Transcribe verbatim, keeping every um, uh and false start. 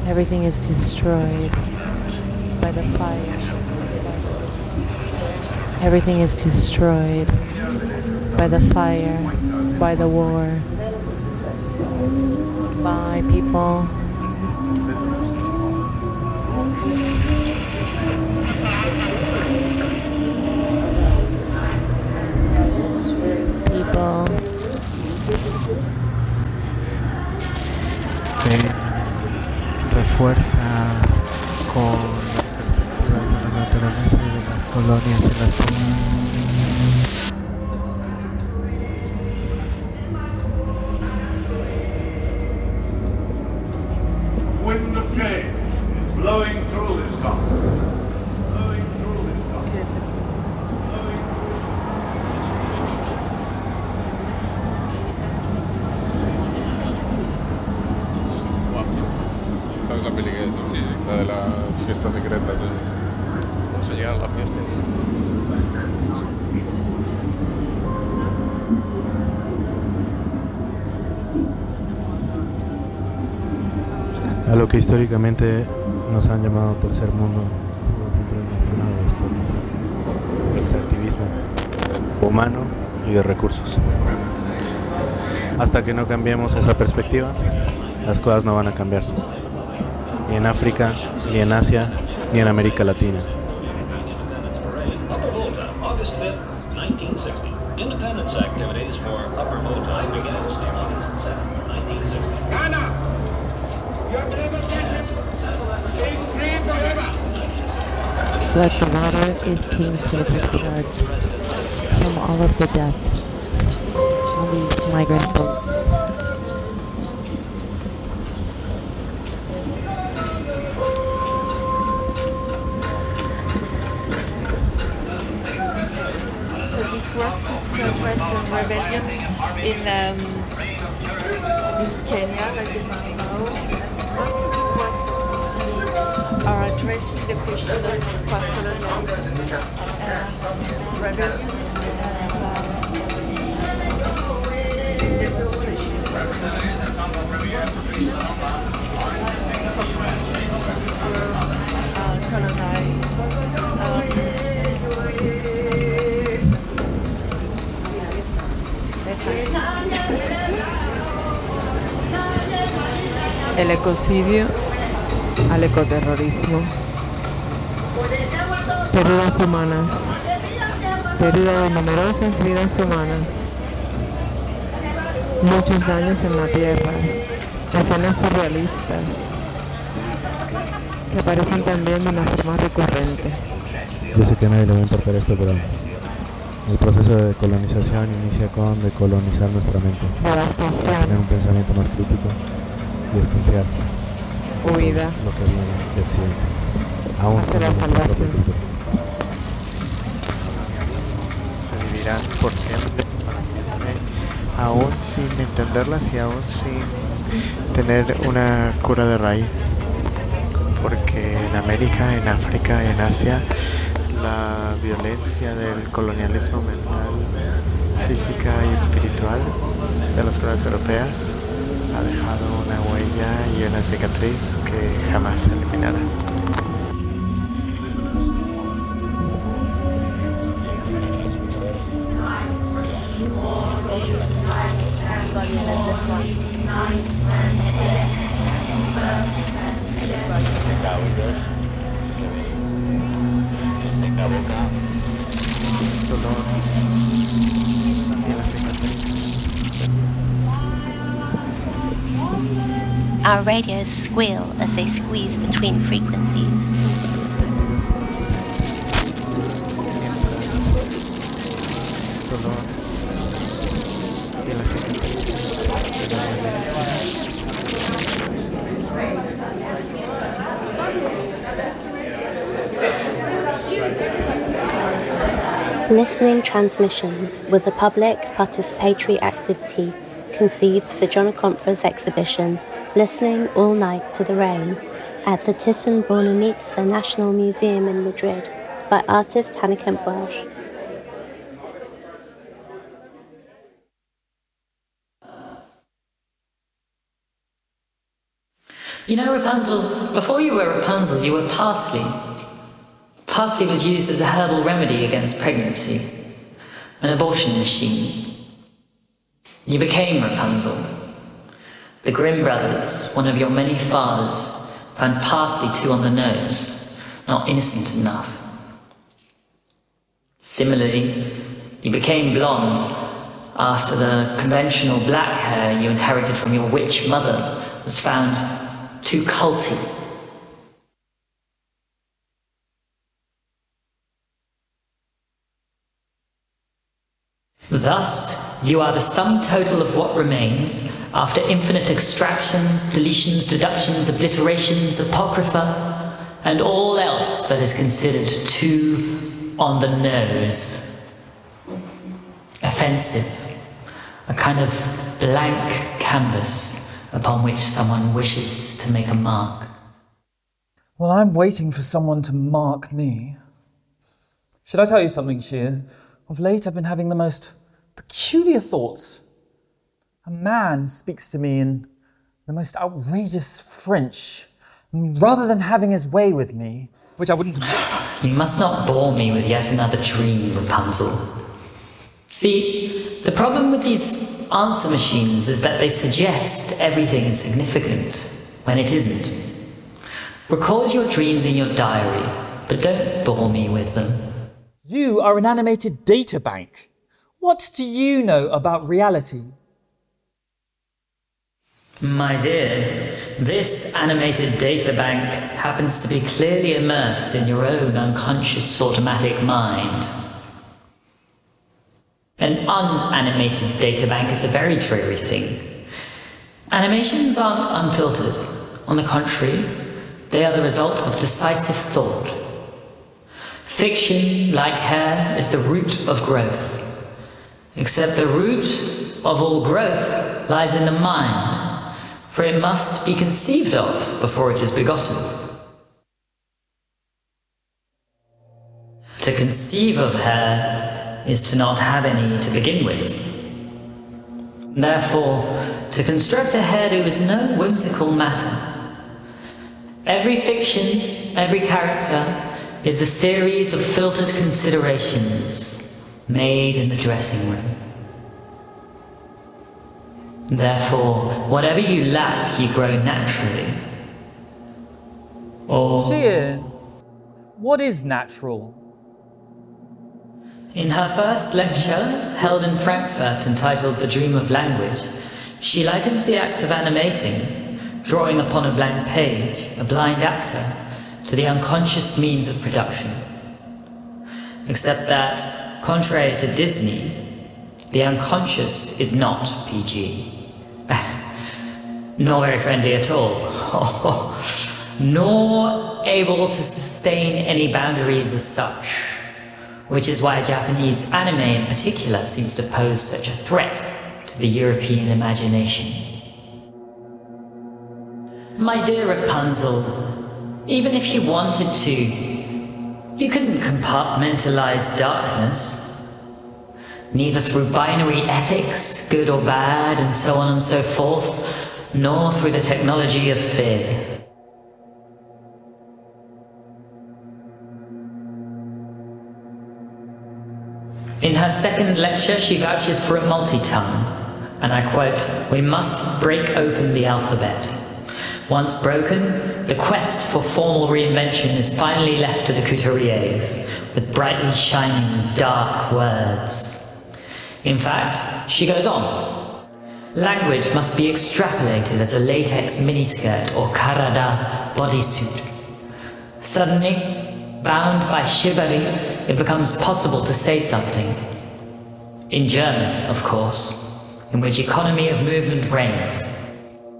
Everything is destroyed by the fire. Everything is destroyed by the fire, by the war. By people. People. Se refuerza con las perspectivas de la naturaleza y de las colonias y las comunidades. Wind of change is blowing through this country. Blowing through this country. Blowing ¿Sabes la peli que es? Sí, la de las fiestas secretas. Es... ¿Cómo se llega a la fiesta? A lo que históricamente nos han llamado tercer mundo, por el extractivismo humano y de recursos. Hasta que no cambiemos esa perspectiva, las cosas no van a cambiar. Ni en África, ni en Asia, ni en América Latina. Let the water is tainted with blood from all of the deaths on these migrant boats. So this works to address the rebellion in um, in Kenya, like in Mau. Are addressing the question of post-colonialism, uh, rebellion, and uh, demonstration uh, colonized. Um, El ecocidio al ecoterrorismo. Pérdidas humanas. Pérdida de numerosas vidas humanas. Muchos daños en la tierra. Escenas surrealistas que aparecen también de una forma recurrente. Yo sé que a nadie le va a importar esto, pero el proceso de colonización inicia con decolonizar nuestra mente. Devastación. Tener un pensamiento más crítico y desconfiar. Huida. Lo que viene de Occidente. Aún hacia la salvación. Se vivirán por siempre, para siempre, aún sin entenderlas y aún sin tener una cura de raíz. Porque en América, en África y en Asia, la violencia del colonialismo mental, física y espiritual de las colonias europeas ha dejado una huella y una cicatriz que jamás se eliminará. Our radios squeal as they squeeze between frequencies. Listening Transmissions was a public participatory activity conceived for John Compr's exhibition Listening All Night to the Rain at the Thyssen-Bornemisza National Museum in Madrid by artist Hannah Kemp-Welsh. You know, Rapunzel, before you were Rapunzel, you were parsley. Parsley was used as a herbal remedy against pregnancy, an abortion machine. You became Rapunzel. The Grimm brothers, one of your many fathers, found parsley too on the nose, not innocent enough. Similarly, you became blonde after the conventional black hair you inherited from your witch mother was found too culty. Thus, you are the sum total of what remains after infinite extractions, deletions, deductions, obliterations, apocrypha, and all else that is considered too on the nose. Offensive, a kind of blank canvas upon which someone wishes to make a mark. Well, I'm waiting for someone to mark me. Should I tell you something, Sheer? Of late, I've been having the most peculiar thoughts. A man speaks to me in the most outrageous French, and rather than having his way with me, which I wouldn't... You must not bore me with yet another dream, Rapunzel. See, the problem with these answer machines is that they suggest everything is significant when it isn't. Record your dreams in your diary, but don't bore me with them. You are an animated data bank. What do you know about reality? My dear, this animated data bank happens to be clearly immersed in your own unconscious automatic mind. An unanimated data bank is a very dreary thing. Animations aren't unfiltered. On the contrary, they are the result of decisive thought. Fiction, like hair, is the root of growth. Except the root of all growth lies in the mind, for it must be conceived of before it is begotten. To conceive of hair is to not have any to begin with. Therefore, to construct a hairdo is no whimsical matter. Every fiction, every character, is a series of filtered considerations made in the dressing room. Therefore, whatever you lack, you grow naturally. Or... Sheer, what is natural? In her first lecture, held in Frankfurt, entitled The Dream of Language, she likens the act of animating, drawing upon a blank page, a blind actor, to the unconscious means of production. Except that, contrary to Disney, the unconscious is not P G. Nor very friendly at all. Nor able to sustain any boundaries as such. Which is why Japanese anime in particular seems to pose such a threat to the European imagination. My dear Rapunzel, even if you wanted to, you couldn't compartmentalize darkness. Neither through binary ethics, good or bad, and so on and so forth, nor through the technology of fear. In her second lecture, she vouches for a multi-tongue, and I quote, "We must break open the alphabet. Once broken, the quest for formal reinvention is finally left to the couturiers, with brightly shining, dark words." In fact, she goes on, language must be extrapolated as a latex miniskirt or karada bodysuit. Suddenly, bound by shibari, it becomes possible to say something. In German, of course, in which economy of movement reigns.